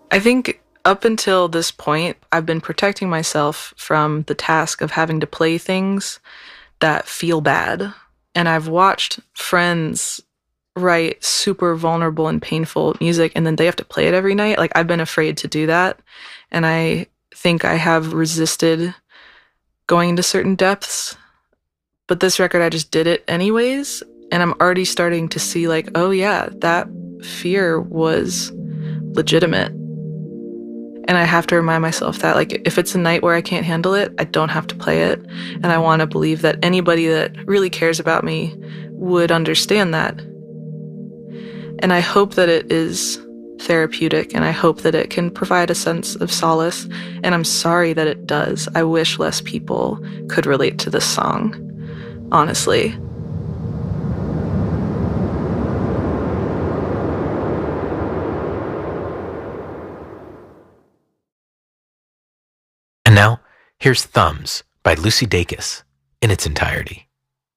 I think up until this point, I've been protecting myself from the task of having to play things that feel bad. And I've watched friends write super vulnerable and painful music and then they have to play it every night. Like, I've been afraid to do that. And I think I have resisted going into certain depths. But this record, I just did it anyways. And I'm already starting to see, like, oh yeah, that fear was legitimate. And I have to remind myself that, like, if it's a night where I can't handle it, I don't have to play it. And I want to believe that anybody that really cares about me would understand that. And I hope that it is therapeutic, and I hope that it can provide a sense of solace. And I'm sorry that it does. I wish less people could relate to this song, honestly. And now, here's Thumbs by Lucy Dacus in its entirety.